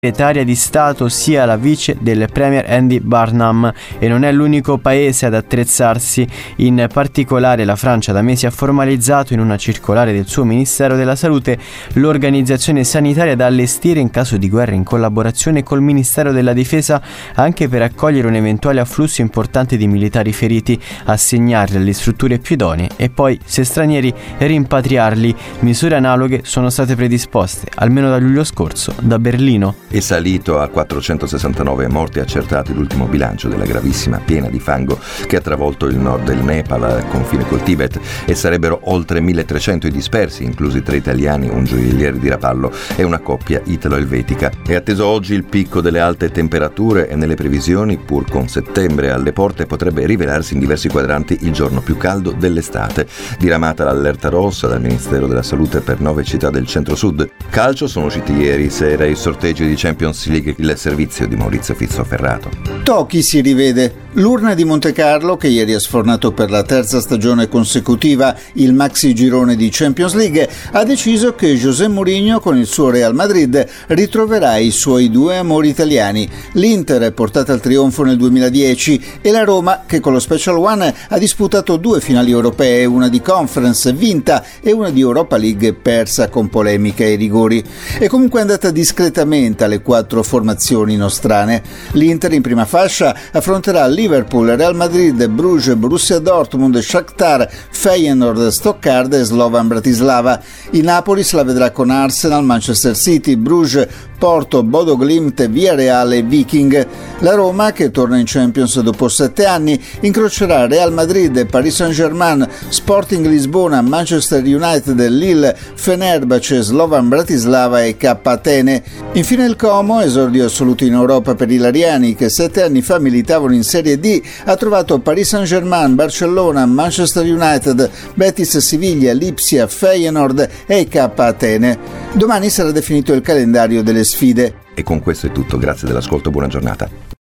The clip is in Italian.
segretaria di Stato sia la vice del Premier Andy Burnham, e non è l'unico paese ad attrezzarsi. In particolare la Francia da mesi ha formalizzato in una circolare del suo Ministero della Salute l'organizzazione sanitaria da allestire in caso di guerra in collaborazione col Ministero della Difesa, anche per accogliere un eventuale afflusso importante di militari feriti, assegnarli alle strutture più idonee e poi, se stranieri, rimpatriarli. Misure analoghe sono state predisposte, almeno da luglio scorso, da Berlino. È salito a 469 morti accertati l'ultimo bilancio della gravissima piena di fango che ha travolto il nord del Nepal al confine col Tibet, e sarebbero oltre 1300 i dispersi, inclusi 3 italiani, un gioielliere di Rapallo e una coppia italo-elvetica. È atteso oggi il picco delle alte temperature e nelle previsioni, pur con settembre alle porte, potrebbe rivelarsi in diversi quadranti il giorno più caldo dell'estate. Diramata l'allerta rossa dal Ministero della Salute per 9 città del centro-sud. Calcio, sono usciti ieri sera i sorteggi di Champions League, il servizio di Maurizio Fizzoferrato. Tocchi si rivede. L'Urna di Montecarlo, che ieri ha sfornato per la terza stagione consecutiva il maxi girone di Champions League, ha deciso che José Mourinho con il suo Real Madrid ritroverà i suoi 2 amori italiani, l'Inter, portata al trionfo nel 2010, e la Roma, che con lo Special One ha disputato 2 finali europee, una di Conference vinta e una di Europa League persa con polemica e rigori. È comunque andata discretamente alle 4 formazioni nostrane. L'Inter in prima fascia affronterà Liverpool, Real Madrid, Bruges, Borussia Dortmund, Shakhtar, Feyenoord, Stoccarda e Slovan Bratislava. Il Napoli se la vedrà con Arsenal, Manchester City, Bruges, Porto, Bodo Glimt, Villarreal e Viking. La Roma, che torna in Champions dopo 7 anni, incrocerà Real Madrid, Paris Saint-Germain, Sporting Lisbona, Manchester United, Lille, Fenerbahce, Slovan Bratislava e K Atene. Infine il Como, esordio assoluto in Europa per i lariani che 7 anni fa militavano in Serie D, ha trovato Paris Saint-Germain, Barcellona, Manchester United, Betis Siviglia, Lipsia, Feyenoord e K Atene. Domani sarà definito il calendario delle sfide. E con questo è tutto, grazie dell'ascolto, buona giornata.